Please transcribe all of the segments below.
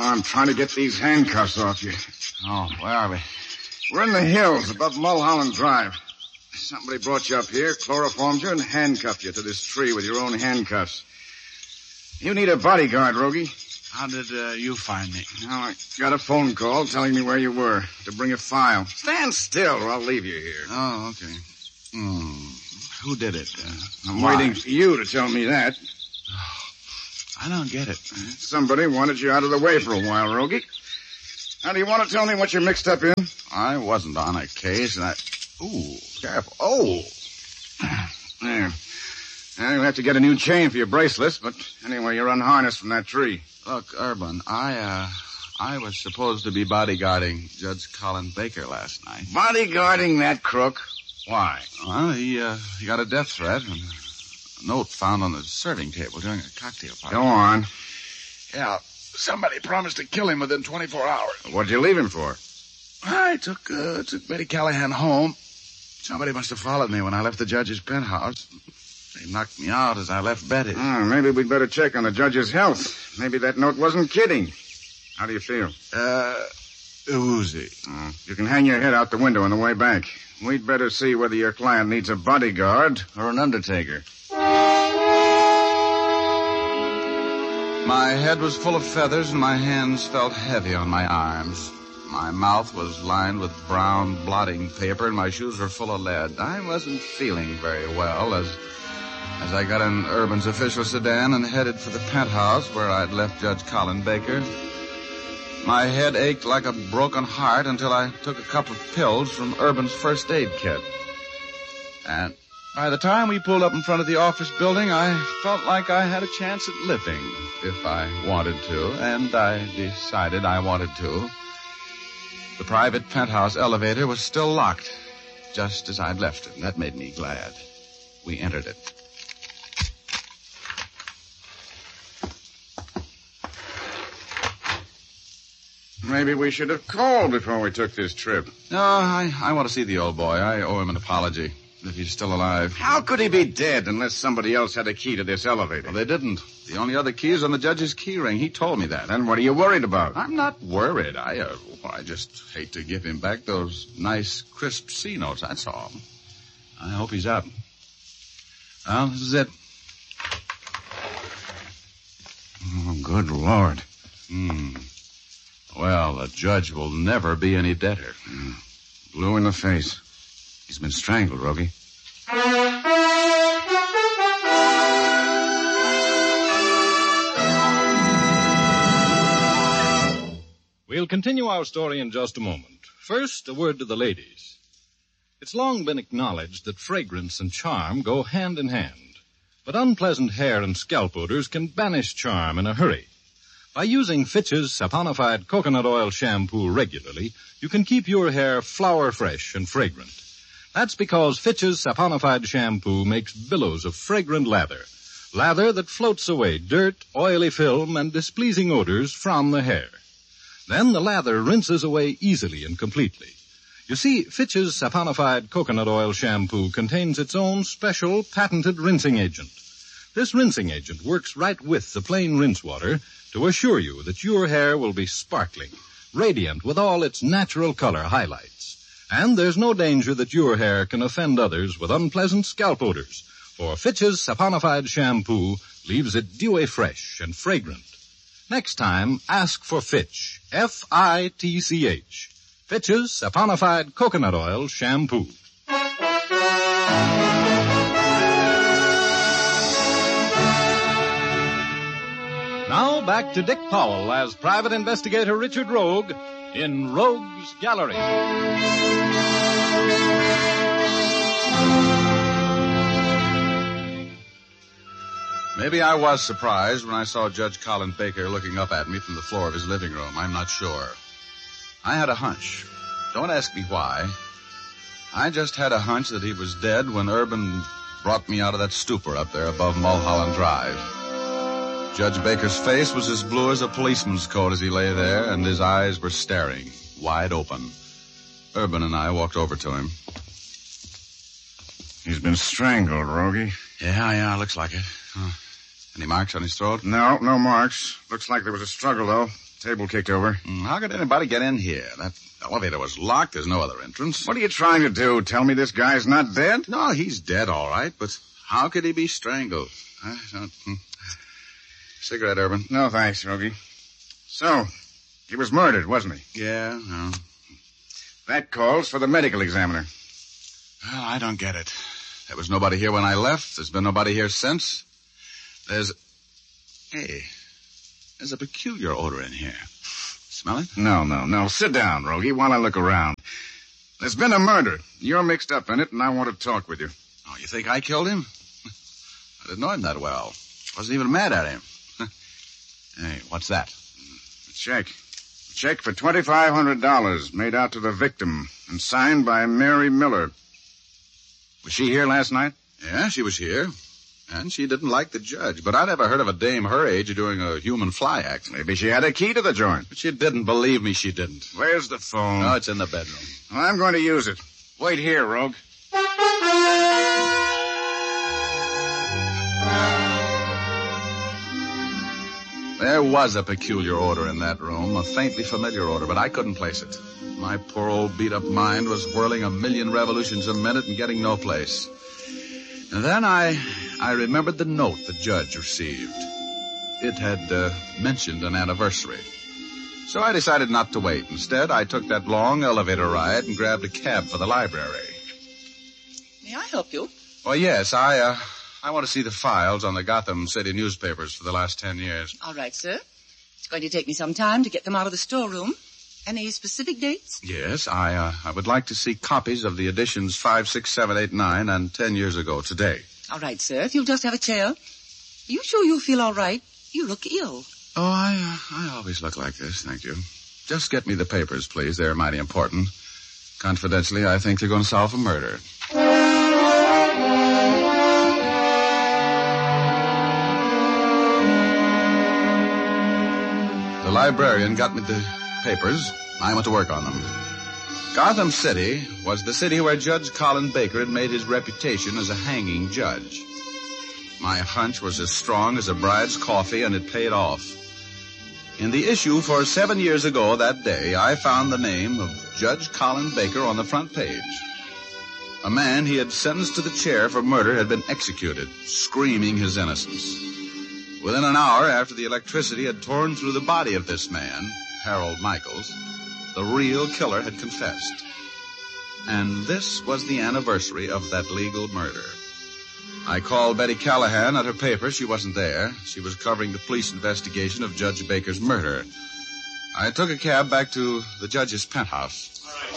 I'm trying to get these handcuffs off you. Oh, where are we? We're in the hills above Mulholland Drive. Somebody brought you up here, chloroformed you, and handcuffed you to this tree with your own handcuffs. You need a bodyguard, Rogie. How did you find me? Now, I got a phone call telling me where you were, to bring a file. Stand still or I'll leave you here. Oh, okay. Who did it? I'm waiting for you to tell me that. I don't get it. Somebody wanted you out of the way for a while, Rogie. Now, do you want to tell me what you're mixed up in? I wasn't on a case, and I... Ooh, careful. Oh! There. Now, you'll have to get a new chain for your bracelets, but anyway, you're unharnessed from that tree. Look, Urban, I was supposed to be bodyguarding Judge Colin Baker last night. Bodyguarding that crook? Why? Well, he got a death threat and a note found on the serving table during a cocktail party. Go on. Yeah, somebody promised to kill him within 24 hours. What'd you leave him for? I took Betty Callahan home. Somebody must have followed me when I left the judge's penthouse. They knocked me out as I left Betty. Maybe we'd better check on the judge's health. Maybe that note wasn't kidding. How do you feel? Woozy. You can hang your head out the window on the way back. We'd better see whether your client needs a bodyguard or an undertaker. My head was full of feathers and my hands felt heavy on my arms. My mouth was lined with brown blotting paper and my shoes were full of lead. I wasn't feeling very well as I got in Urban's official sedan and headed for the penthouse where I'd left Judge Colin Baker. My head ached like a broken heart until I took a couple of pills from Urban's first aid kit. And by the time we pulled up in front of the office building, I felt like I had a chance at living if I wanted to, and I decided I wanted to. The private penthouse elevator was still locked, just as I'd left it, and that made me glad. We entered it. Maybe we should have called before we took this trip. No, I want to see the old boy. I owe him an apology, if he's still alive. How could he be dead unless somebody else had a key to this elevator? Well, they didn't. The only other key is on the judge's key ring. He told me that. Then what are you worried about? I'm not worried. I just hate to give him back those nice, crisp C notes, that's all. I hope he's up. Well, this is it. Oh, good Lord. Well, the judge will never be any better. Blue in the face. He's been strangled, Rogie. We'll continue our story in just a moment. First, a word to the ladies. It's long been acknowledged that fragrance and charm go hand in hand. But unpleasant hair and scalp odors can banish charm in a hurry. By using Fitch's saponified coconut oil shampoo regularly, you can keep your hair flower fresh and fragrant. That's because Fitch's saponified shampoo makes billows of fragrant lather. Lather that floats away dirt, oily film, and displeasing odors from the hair. Then the lather rinses away easily and completely. You see, Fitch's saponified coconut oil shampoo contains its own special patented rinsing agent. This rinsing agent works right with the plain rinse water to assure you that your hair will be sparkling, radiant with all its natural color highlights. And there's no danger that your hair can offend others with unpleasant scalp odors, for Fitch's saponified shampoo leaves it dewy fresh and fragrant. Next time, ask for Fitch, F-I-T-C-H. Fitch's saponified coconut oil shampoo. Now back to Dick Powell as Private Investigator Richard Rogue in Rogue's Gallery. Maybe I was surprised when I saw Judge Colin Baker looking up at me from the floor of his living room. I'm not sure. I had a hunch. Don't ask me why. I just had a hunch that he was dead when Urban brought me out of that stupor up there above Mulholland Drive. Judge Baker's face was as blue as a policeman's coat as he lay there, and his eyes were staring, wide open. Urban and I walked over to him. He's been strangled, Rogie. Yeah, looks like it. Any marks on his throat? No marks. Looks like there was a struggle, though. Table kicked over. How could anybody get in here? That elevator was locked. There's no other entrance. What are you trying to do? Tell me this guy's not dead? No, he's dead, all right, but how could he be strangled? I don't... Cigarette, Urban? No, thanks, Rogie. So, he was murdered, wasn't he? Yeah, no. That calls for the medical examiner. Well, I don't get it. There was nobody here when I left. There's been nobody here since. There's a peculiar odor in here. Smell it? No. Sit down, Rogie, while I look around. There's been a murder. You're mixed up in it, and I want to talk with you. Oh, you think I killed him? I didn't know him that well. Wasn't even mad at him. Hey, what's that? A check. A check for $2,500 made out to the victim and signed by Mary Miller. Was she here last night? Yeah, she was here. And she didn't like the judge. But I never heard of a dame her age doing a human fly act. Maybe she had a key to the joint. But she didn't. Believe me, she didn't. Where's the phone? No, it's in the bedroom. Well, I'm going to use it. Wait here, Rogue. There was a peculiar odor in that room, a faintly familiar odor, but I couldn't place it. My poor old beat-up mind was whirling a million revolutions a minute and getting no place. And then I remembered the note the judge received. It had mentioned an anniversary. So I decided not to wait. Instead, I took that long elevator ride and grabbed a cab for the library. May I help you? Well, yes, I want to see the files on the Gotham City newspapers for the last 10 years. All right, sir. It's going to take me some time to get them out of the storeroom. Any specific dates? Yes, I would like to see copies of the editions 5, 6, 7, 8, 9, and 10 years ago today. All right, sir. If you'll just have a chair. Are you sure you'll feel all right? You look ill. Oh, I always look like this, thank you. Just get me the papers, please. They're mighty important. Confidentially, I think they're going to solve a murder. The librarian got me the papers. I went to work on them. Gotham City was the city where Judge Colin Baker had made his reputation as a hanging judge. My hunch was as strong as a bride's coffee, and it paid off. In the issue for 7 years ago that day, I found the name of Judge Colin Baker on the front page. A man he had sentenced to the chair for murder had been executed, screaming his innocence. Within an hour after the electricity had torn through the body of this man, Harold Michaels, the real killer had confessed. And this was the anniversary of that legal murder. I called Betty Callahan at her paper. She wasn't there. She was covering the police investigation of Judge Baker's murder. I took a cab back to the judge's penthouse.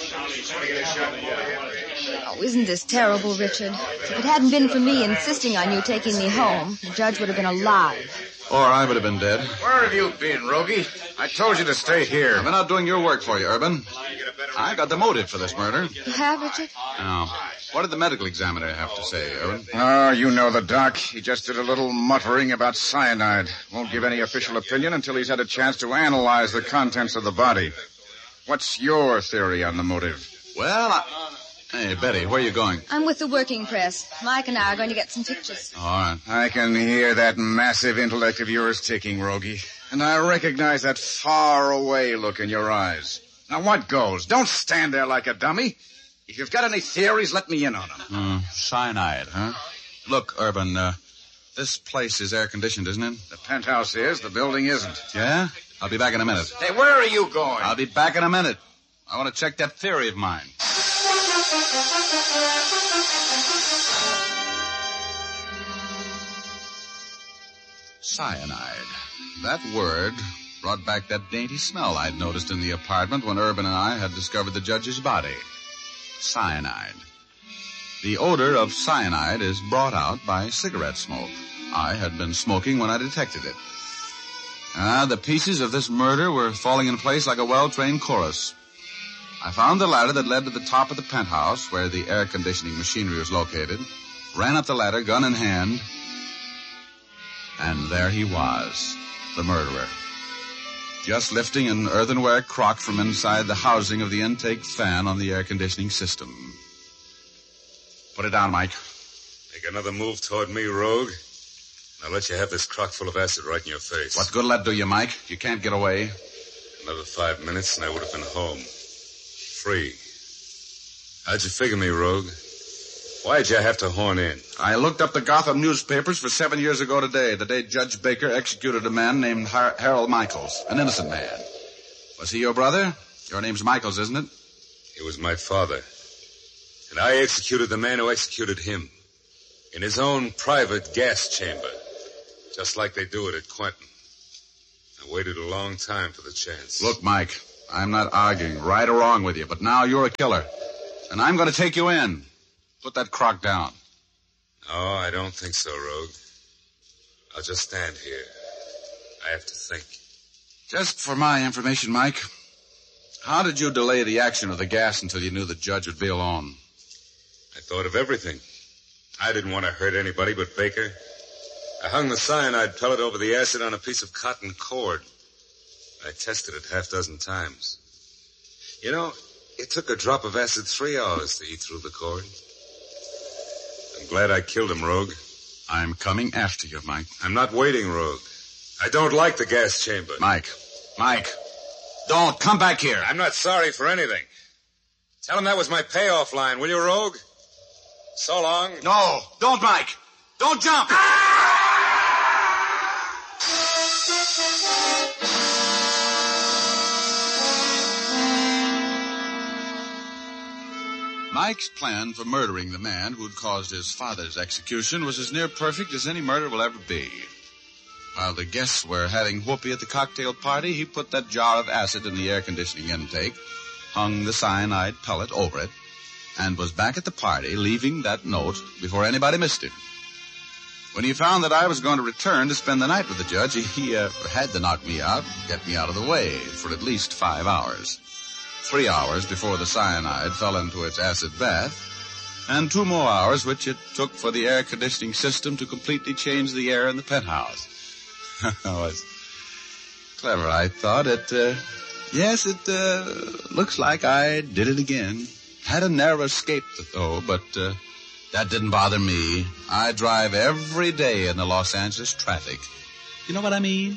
Oh, isn't this terrible, Richard? If it hadn't been for me insisting on you taking me home, the judge would have been alive. Or I would have been dead. Where have you been, Rogie? I told you to stay here. I've been out doing your work for you, Urban. I got the motive for this murder. You have, Richard? Now, what did the medical examiner have to say, Urban? Oh, you know the doc. He just did a little muttering about cyanide. Won't give any official opinion until he's had a chance to analyze the contents of the body. What's your theory on the motive? Well, Hey, Betty, where are you going? I'm with the working press. Mike and I are going to get some pictures. All right. I can hear that massive intellect of yours ticking, Rogie. And I recognize that far-away look in your eyes. Now, what goes? Don't stand there like a dummy. If you've got any theories, let me in on them. Cyanide, huh? Look, Urban, this place is air-conditioned, isn't it? The penthouse is. The building isn't. Yeah? I'll be back in a minute. Hey, where are you going? I'll be back in a minute. I want to check that theory of mine. Cyanide. That word brought back that dainty smell I'd noticed in the apartment when Urban and I had discovered the judge's body. Cyanide. The odor of cyanide is brought out by cigarette smoke. I had been smoking when I detected it. The pieces of this murder were falling in place like a well-trained chorus. I found the ladder that led to the top of the penthouse, where the air conditioning machinery was located, ran up the ladder, gun in hand, and there he was, the murderer, just lifting an earthenware crock from inside the housing of the intake fan on the air conditioning system. Put it down, Mike. Make another move toward me, rogue. I'll let you have this crock full of acid right in your face. What good'll that do you, Mike? You can't get away. Another 5 minutes and I would have been home. Free. How'd you figure me, Rogue? Why'd you have to horn in? I looked up the Gotham newspapers for 7 years ago today, the day Judge Baker executed a man named Harold Michaels, an innocent man. Was he your brother? Your name's Michaels, isn't it? He was my father. And I executed the man who executed him. In his own private gas chamber. Just like they do it at Quentin. I waited a long time for the chance. Look, Mike, I'm not arguing right or wrong with you, but now you're a killer. And I'm going to take you in. Put that crock down. No, I don't think so, Rogue. I'll just stand here. I have to think. Just for my information, Mike, how did you delay the action of the gas until you knew the judge would be alone? I thought of everything. I didn't want to hurt anybody but Baker. I hung the cyanide pellet over the acid on a piece of cotton cord. I tested it 6 times. You know, it took a drop of acid 3 hours to eat through the cord. I'm glad I killed him, Rogue. I'm coming after you, Mike. I'm not waiting, Rogue. I don't like the gas chamber. Mike, don't come back here. I'm not sorry for anything. Tell him that was my payoff line, will you, Rogue? So long. No, don't, Mike. Don't jump. Mike's plan for murdering the man who'd caused his father's execution was as near perfect as any murder will ever be. While the guests were having whoopee at the cocktail party, he put that jar of acid in the air conditioning intake, hung the cyanide pellet over it, and was back at the party, leaving that note before anybody missed him. When he found that I was going to return to spend the night with the judge, he had to knock me out, get me out of the way for at least 5 hours. 3 hours before the cyanide fell into its acid bath, and 2 more hours which it took for the air conditioning system to completely change the air in the penthouse. It was clever, I thought. Yes, it looks like I did it again. Had a narrow escape, though, but that didn't bother me. I drive every day in the Los Angeles traffic. You know what I mean?